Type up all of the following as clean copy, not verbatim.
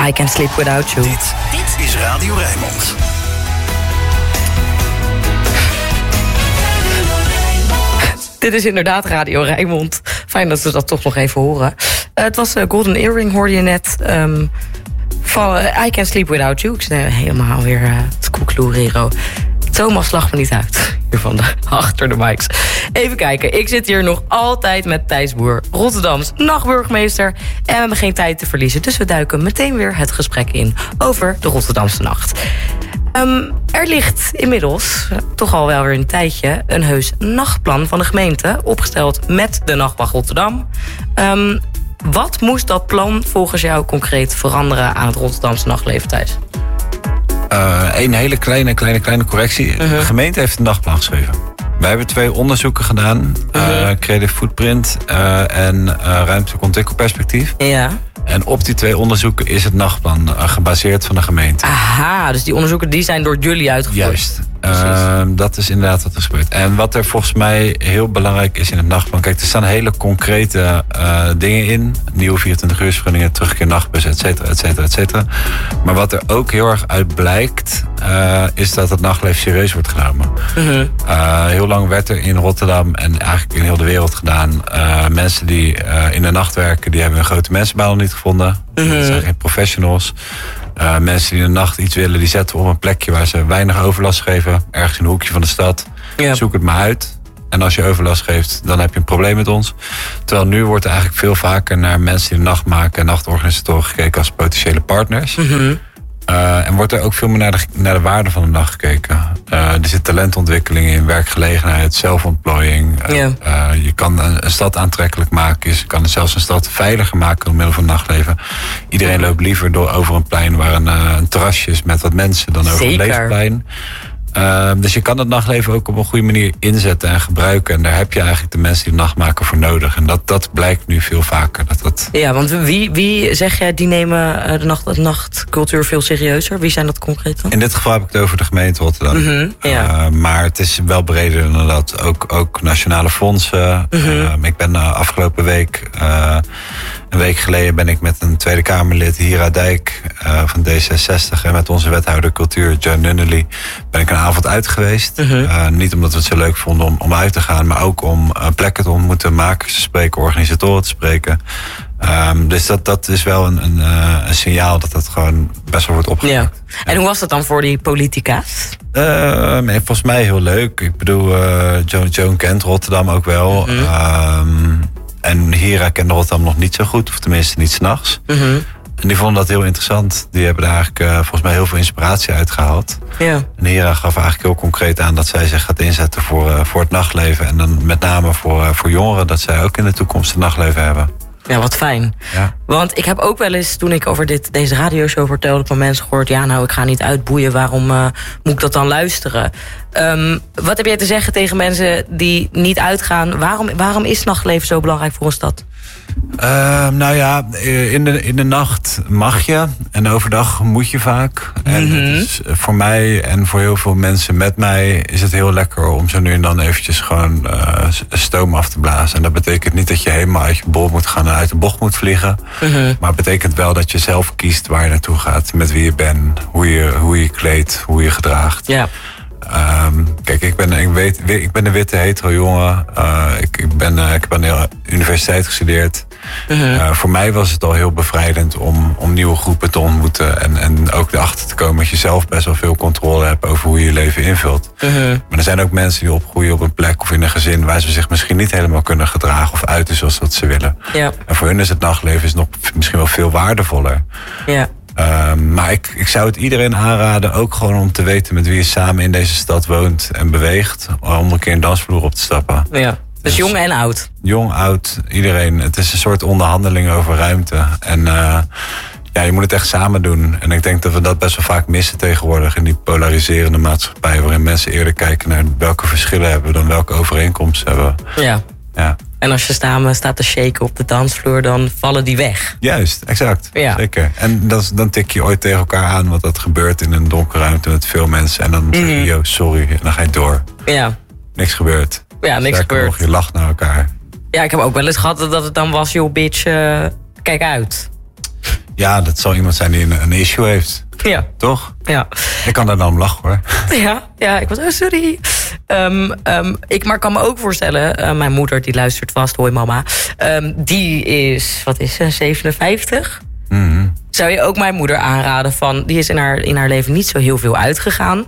I Can't Sleep Without You. Dit is Radio Rijnmond. Dit is inderdaad Radio Rijnmond. Fijn dat we dat toch nog even horen. Het was Golden Earring, hoorde je net. Van I Can't Sleep Without You. Ik zit helemaal weer te koekloeren hier. Thomas lacht me niet uit. Hier van achter de mics. Even kijken. Ik zit hier nog altijd met Thijs Boer, Rotterdams nachtburgemeester. En we hebben geen tijd te verliezen. Dus we duiken meteen weer het gesprek in over de Rotterdamse nacht. Er ligt inmiddels, toch al wel weer een tijdje, een heus nachtplan van de gemeente, opgesteld met de Nachtwacht Rotterdam. Wat moest dat plan volgens jou concreet veranderen aan het Rotterdamse nachtleven, Thijs? Een hele kleine correctie. De gemeente heeft een nachtplan geschreven. Wij hebben 2 onderzoeken gedaan. Creative Footprint en ruimtelijk ontwikkelperspectief. Ja. En op die 2 onderzoeken is het nachtplan gebaseerd van de gemeente. Aha, dus die onderzoeken die zijn door jullie uitgevoerd. Juist. Dat is inderdaad wat er gebeurt. En wat er volgens mij heel belangrijk is in het nachtplan. Kijk, er staan hele concrete dingen in. Nieuwe 24-uursvergunningen, terugkeer nachtbus, et cetera. Maar wat er ook heel erg uit blijkt, is dat het nachtleven serieus wordt genomen. Heel lang werd er in Rotterdam en eigenlijk in heel de wereld gedaan. Mensen die in de nacht werken, die hebben een grote mensenbaan nog niet gevonden. Dat zijn geen professionals. Mensen die in de nacht iets willen, die zetten we op een plekje waar ze weinig overlast geven. Ergens in een hoekje van de stad. Yep. Zoek het maar uit. En als je overlast geeft, dan heb je een probleem met ons. Terwijl nu wordt er eigenlijk veel vaker naar mensen die de nacht maken en nachtorganisatoren gekeken als potentiële partners. En wordt er ook veel meer naar de waarde van de nacht gekeken. Er zit talentontwikkeling in, werkgelegenheid, zelfontplooiing. Je kan een stad aantrekkelijk maken. Je kan zelfs een stad veiliger maken door middel van het nachtleven. Iedereen loopt liever over een plein waar een terrasje is met wat mensen dan over een leefplein. Dus je kan het nachtleven ook op een goede manier inzetten en gebruiken. En daar heb je eigenlijk de mensen die de nacht maken voor nodig. En dat blijkt nu veel vaker. Ja, want wie zeg jij, die nemen de nachtcultuur veel serieuzer? Wie zijn dat concreet dan? In dit geval heb ik het over de gemeente Rotterdam. Maar het is wel breder dan dat. Ook nationale fondsen. Ik ben afgelopen week, een week geleden, ben ik met een Tweede Kamerlid, Hira Dijk van D66... en met onze wethouder cultuur, John Nunnally, ben ik een avond uit geweest. Niet omdat we het zo leuk vonden om uit te gaan, maar ook om plekken te ontmoeten, makers te spreken, organisatoren te spreken. Dus dat is wel een signaal dat gewoon best wel wordt opgepakt. Ja. En hoe was dat dan voor die politica's? Volgens mij heel leuk. Ik bedoel, Joan kent Rotterdam ook wel. En Hira kende Rotterdam nog niet zo goed, of tenminste niet 's nachts. En die vonden dat heel interessant. Die hebben daar eigenlijk volgens mij heel veel inspiratie uit gehaald. Ja. En Hira gaf eigenlijk heel concreet aan dat zij zich gaat inzetten voor het nachtleven. En dan met name voor jongeren, dat zij ook in de toekomst het nachtleven hebben. Ja, wat fijn. Ja. Want ik heb ook wel eens, toen ik over deze radioshow vertelde, van mensen gehoord, ja, nou, ik ga niet uitboeien, waarom moet ik dat dan luisteren? Wat heb jij te zeggen tegen mensen die niet uitgaan? Waarom is nachtleven zo belangrijk voor een stad? Nou ja, in de nacht mag je en overdag moet je vaak. En dus voor mij en voor heel veel mensen met mij is het heel lekker om zo nu en dan eventjes gewoon stoom af te blazen. En dat betekent niet dat je helemaal uit je bol moet gaan en uit de bocht moet vliegen. Maar het betekent wel dat je zelf kiest waar je naartoe gaat, met wie je bent, hoe je kleedt, hoe je gedraagt. Ja. Kijk, ik ben een witte hetero jongen. Ik heb aan de universiteit gestudeerd. Voor mij was het al heel bevrijdend om nieuwe groepen te ontmoeten. En ook erachter te komen dat je zelf best wel veel controle hebt over hoe je je leven invult. Maar er zijn ook mensen die opgroeien op een plek of in een gezin waar ze zich misschien niet helemaal kunnen gedragen of uiten zoals dat ze willen. Ja. En voor hun is het nachtleven nog misschien wel veel waardevoller. Ja. Maar ik zou het iedereen aanraden, ook gewoon om te weten met wie je samen in deze stad woont en beweegt, om een keer een dansvloer op te stappen. Ja. Dus jong en oud? Jong, oud, iedereen. Het is een soort onderhandeling over ruimte. En je moet het echt samen doen. En ik denk dat we dat best wel vaak missen tegenwoordig in die polariserende maatschappij, waarin mensen eerder kijken naar welke verschillen hebben dan welke overeenkomsten hebben. Ja. En als je staat te shaken op de dansvloer, dan vallen die weg. Juist, exact. Ja. Zeker. En dan tik je ooit tegen elkaar aan, want dat gebeurt in een donkere ruimte met veel mensen. En dan zeg je, yo, sorry, en dan ga je door. Ja. Niks gebeurt. Ja, niks gebeurt. Nog, je lacht naar elkaar. Ja, ik heb ook wel eens gehad dat het dan was, joh, bitch, kijk uit. Ja, dat zal iemand zijn die een issue heeft. Ja. Toch? Ja. Ik kan daar dan om lachen, hoor. Ja, ik was, sorry. Maar ik kan me ook voorstellen, mijn moeder die luistert vast, hoi mama. Die is, 57? Mm-hmm. Zou je ook mijn moeder aanraden van, die is in haar leven niet zo heel veel uitgegaan.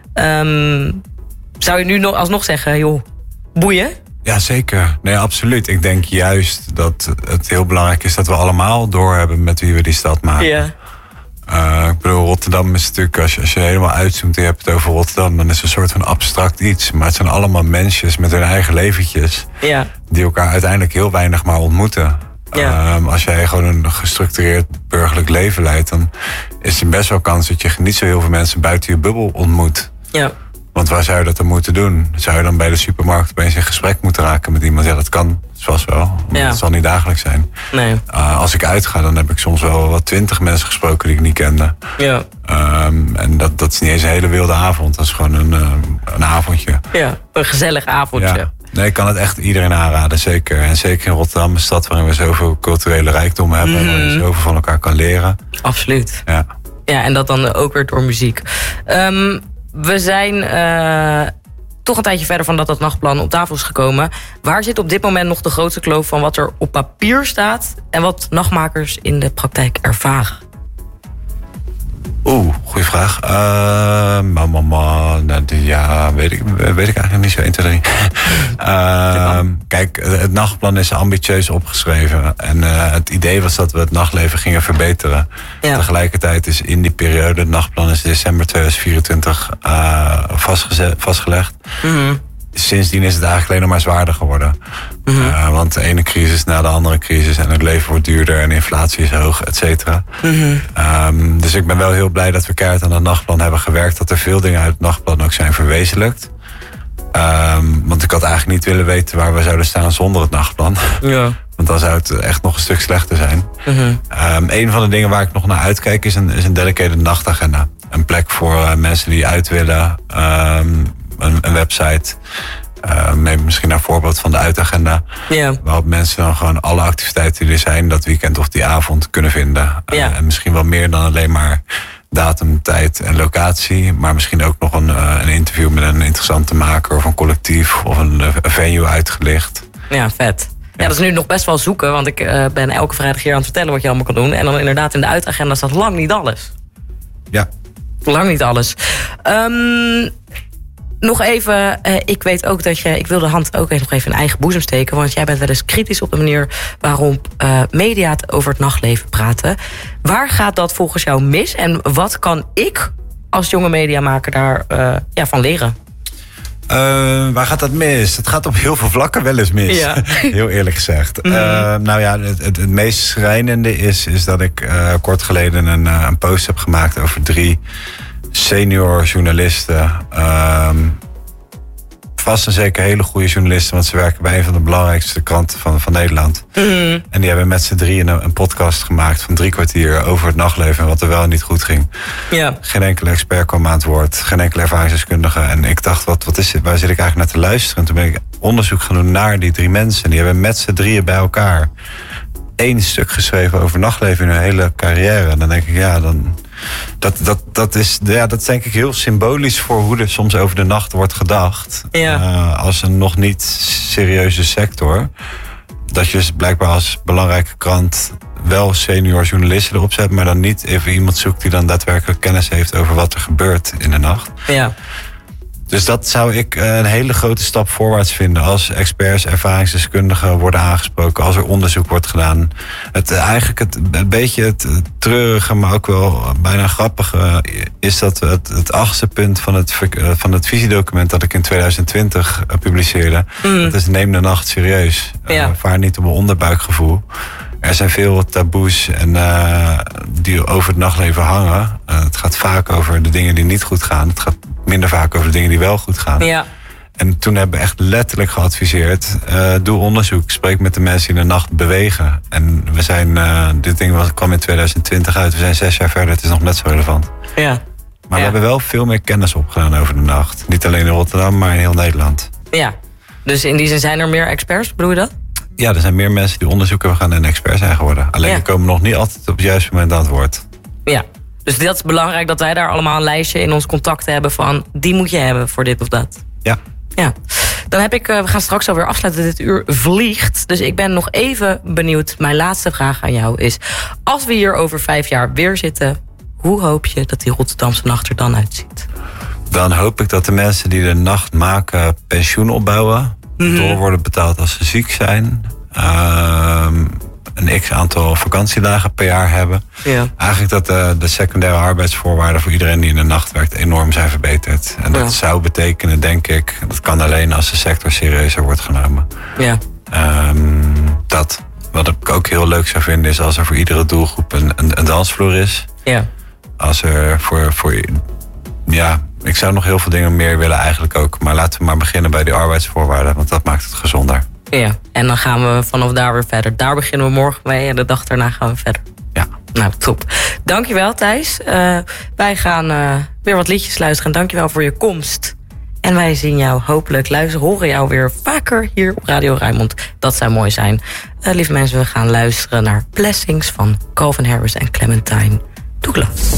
Zou je nu alsnog zeggen, joh, boeien? Ja, zeker. Nee, absoluut. Ik denk juist dat het heel belangrijk is dat we allemaal doorhebben met wie we die stad maken. Ja. Ik bedoel, Rotterdam is natuurlijk, als je helemaal uitzoomt en je hebt het over Rotterdam, dan is het een soort van abstract iets. Maar het zijn allemaal mensjes met hun eigen leventjes, Ja. die elkaar uiteindelijk heel weinig maar ontmoeten. Ja. Als jij gewoon een gestructureerd burgerlijk leven leidt, dan is er best wel kans dat je niet zo heel veel mensen buiten je bubbel ontmoet. Ja. Want waar zou je dat dan moeten doen? Zou je dan bij de supermarkt opeens in gesprek moeten raken met iemand? Ja, dat kan vast wel. Maar dat zal niet dagelijks zijn. Nee. Als ik uitga, dan heb ik soms wel wat 20 mensen gesproken die ik niet kende. Ja. En dat is niet eens een hele wilde avond. Dat is gewoon een avondje. Ja, een gezellig avondje. Ja. Nee, ik kan het echt iedereen aanraden, zeker. En zeker in Rotterdam, een stad waarin we zoveel culturele rijkdom hebben. En waar je zoveel van elkaar kan leren. Absoluut. Ja. Ja, en dat dan ook weer door muziek. We zijn toch een tijdje verder van dat nachtplan op tafel is gekomen. Waar zit op dit moment nog de grootste kloof van wat er op papier staat en wat nachtmakers in de praktijk ervaren? Goeie vraag. Ja, weet ik eigenlijk niet zo 1, 2, 3. Kijk, het nachtplan is ambitieus opgeschreven. En het idee was dat we het nachtleven gingen verbeteren. Ja. Tegelijkertijd is in die periode, het nachtplan is december 2024 vastgelegd. Mm-hmm. Sindsdien is het eigenlijk alleen nog maar zwaarder geworden. Mm-hmm. Want de ene crisis na de andere crisis en het leven wordt duurder en inflatie is hoog, et cetera. Mm-hmm. Dus ik ben wel heel blij dat we keihard aan het nachtplan hebben gewerkt. Dat er veel dingen uit het nachtplan ook zijn verwezenlijkt. Want ik had eigenlijk niet willen weten waar we zouden staan zonder het nachtplan. Ja. Want dan zou het echt nog een stuk slechter zijn. Mm-hmm. Een van de dingen waar ik nog naar uitkijk is een dedicated nachtagenda. Een plek voor mensen die uit willen. Een website. Neem misschien naar voorbeeld van de uitagenda. Ja. Waarop mensen dan gewoon alle activiteiten die er zijn dat weekend of die avond kunnen vinden. Ja. En misschien wel meer dan alleen maar datum, tijd en locatie. Maar misschien ook nog een interview met een interessante maker of een collectief of een venue uitgelicht. Ja, vet. Ja, dat is nu nog best wel zoeken, want ik ben elke vrijdag hier aan het vertellen wat je allemaal kan doen. En dan inderdaad in de uitagenda staat lang niet alles. Ja. Lang niet alles. Nog even, ik weet ook dat ik wil de hand ook nog even in eigen boezem steken. Want jij bent wel eens kritisch op de manier waarop media het over het nachtleven praten. Waar gaat dat volgens jou mis? En wat kan ik als jonge mediamaker daar van leren? Waar gaat dat mis? Het gaat op heel veel vlakken wel eens mis. Ja. Heel eerlijk gezegd. Mm-hmm. Het meest schrijnende is dat ik kort geleden een post heb gemaakt over 3 senior journalisten. Vast en zeker hele goede journalisten, want ze werken bij een van de belangrijkste kranten van Nederland. Mm-hmm. En die hebben met z'n drieën een podcast gemaakt van 3 kwartier over het nachtleven en wat er wel en niet goed ging. Ja. Geen enkele expert kwam aan het woord, geen enkele ervaringsdeskundige. En ik dacht, wat is dit? Waar zit ik eigenlijk naar te luisteren? En toen ben ik onderzoek gaan doen naar die 3 mensen. Die hebben met z'n drieën bij elkaar 1 stuk geschreven over nachtleven in hun hele carrière. En dan denk ik, dat is denk ik heel symbolisch voor hoe er soms over de nacht wordt gedacht. Ja. Als een nog niet serieuze sector. Dat je dus blijkbaar als belangrijke krant wel senior journalisten erop zet, maar dan niet even iemand zoekt die dan daadwerkelijk kennis heeft over wat er gebeurt in de nacht. Ja. Dus dat zou ik een hele grote stap voorwaarts vinden. Als experts, ervaringsdeskundigen worden aangesproken. Als er onderzoek wordt gedaan. Een beetje het treurige, maar ook wel bijna grappige is dat het 8e punt van het visiedocument dat ik in 2020 publiceerde. Dat is neem de nacht serieus. Ja. Vaar niet op een onderbuikgevoel. Er zijn veel taboes die over het nachtleven hangen. Het gaat vaak over de dingen die niet goed gaan. Het gaat minder vaak over de dingen die wel goed gaan. Ja. En toen hebben we echt letterlijk geadviseerd. Doe onderzoek, spreek met de mensen die in de nacht bewegen. En we zijn, dit ding kwam in 2020 uit. We zijn 6 jaar verder, het is nog net zo relevant. Ja. Maar we hebben wel veel meer kennis opgedaan over de nacht. Niet alleen in Rotterdam, maar in heel Nederland. Ja. Dus in die zin zijn er meer experts, bedoel je dat? Ja, er zijn meer mensen die onderzoek hebben gedaan en expert zijn geworden. Alleen die komen nog niet altijd op het juiste moment aan het woord. Ja, dus dat is belangrijk dat wij daar allemaal een lijstje in ons contacten hebben van die moet je hebben voor dit of dat. Ja. Ja, dan heb ik, we gaan straks alweer afsluiten, dit uur vliegt. Dus ik ben nog even benieuwd. Mijn laatste vraag aan jou is, als we hier over 5 jaar weer zitten, hoe hoop je dat die Rotterdamse nacht er dan uitziet? Dan hoop ik dat de mensen die de nacht maken pensioen opbouwen. Door worden betaald als ze ziek zijn. Een x-aantal vakantiedagen per jaar hebben. Ja. Eigenlijk dat de secundaire arbeidsvoorwaarden voor iedereen die in de nacht werkt enorm zijn verbeterd. En dat zou betekenen, denk ik, dat kan alleen als de sector serieuzer wordt genomen. Ja. Wat ik ook heel leuk zou vinden is als er voor iedere doelgroep een dansvloer is. Ja. Als er ik zou nog heel veel dingen meer willen eigenlijk ook. Maar laten we maar beginnen bij die arbeidsvoorwaarden, want dat maakt het gezonder. Ja, en dan gaan we vanaf daar weer verder. Daar beginnen we morgen mee en de dag daarna gaan we verder. Ja. Nou, top. Dankjewel, Thijs. Wij gaan weer wat liedjes luisteren. Dankjewel voor je komst. En wij zien jou hopelijk horen jou weer vaker hier op Radio Rijnmond. Dat zou mooi zijn. Lieve mensen, we gaan luisteren naar Blessings van Calvin Harris en Clementine Douglas.